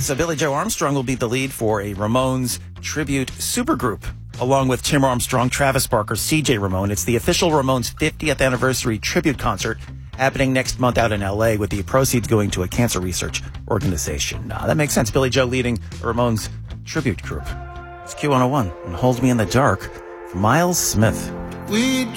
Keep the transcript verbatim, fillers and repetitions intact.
So Billie Joe Armstrong will be the lead for a Ramones tribute supergroup, along with Tim Armstrong, Travis Barker, C J Ramone. It's the official Ramones fiftieth anniversary tribute concert happening next month out in L A, with the proceeds going to a cancer research organization. Uh, that makes sense. Billie Joe leading the Ramones tribute group. It's Q one oh one and Hold Me in the Dark from Miles Smith. We